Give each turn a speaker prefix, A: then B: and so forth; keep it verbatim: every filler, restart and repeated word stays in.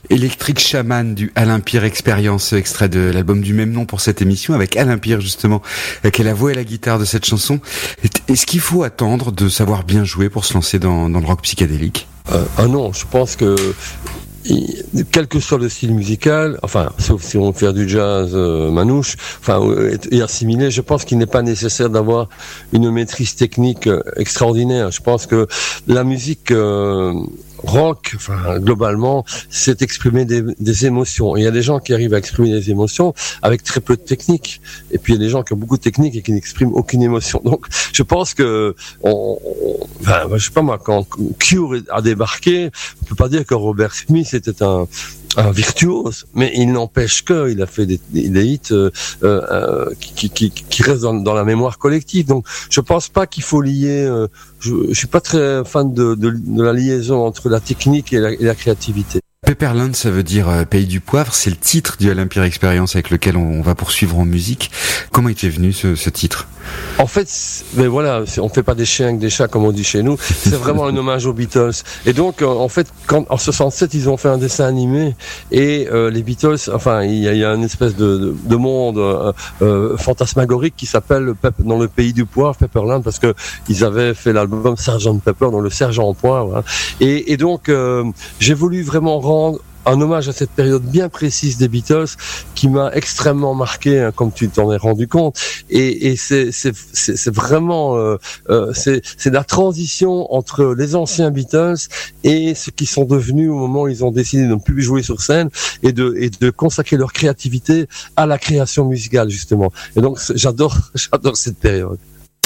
A: Electric Shaman du Alain Pire Experience, extrait de l'album du même nom pour cette émission, avec Alain Pire justement, qui est la voix et la guitare de cette chanson. Est-ce qu'il faut attendre de savoir bien jouer pour se lancer dans, dans le rock psychédélique ?
B: euh, Ah non, je pense que quel que soit le style musical, enfin, sauf si on fait du jazz euh, manouche, enfin, et assimilé, je pense qu'il n'est pas nécessaire d'avoir une maîtrise technique extraordinaire. Je pense que la musique euh, rock, enfin, globalement, c'est exprimer des, des émotions. Et il y a des gens qui arrivent à exprimer des émotions avec très peu de technique. Et puis il y a des gens qui ont beaucoup de technique et qui n'expriment aucune émotion. Donc, je pense que, on, on, enfin, je sais pas moi, quand Cure a débarqué, on peut pas dire que Robert Smith était un un virtuose, mais il n'empêche que il a fait des, des, des hits euh, euh, qui, qui, qui restent dans, dans la mémoire collective. Donc, je pense pas qu'il faut lier. Euh, je, je suis pas très fan de, de, de la liaison entre la technique et la, et la créativité.
A: Pepperland, ça veut dire euh, pays du poivre. C'est le titre du Alain Pire Experience avec lequel on, on va poursuivre en musique. Comment était venu ce, ce titre ?
B: En fait, mais voilà, on fait pas des chiens avec des chats comme on dit chez nous. C'est vraiment un hommage aux Beatles. Et donc, en fait, quand, en soixante-sept, ils ont fait un dessin animé et euh, les Beatles, enfin, il y a, il y a une espèce de, de, de monde euh, euh, fantasmagorique qui s'appelle Pep, dans le pays du poivre, Pepperland, parce que ils avaient fait l'album sergent Pepper, dans le sergent en poivre. Hein. Et, et donc, euh, j'ai voulu vraiment rendre un hommage à cette période bien précise des Beatles qui m'a extrêmement marqué, hein, comme tu t'en es rendu compte. Et, et c'est, c'est, c'est, c'est vraiment, euh, euh, c'est, c'est la transition entre les anciens Beatles et ce qu'ils sont devenus au moment où ils ont décidé de ne plus jouer sur scène et de, et de consacrer leur créativité à la création musicale justement. Et donc j'adore, j'adore cette période.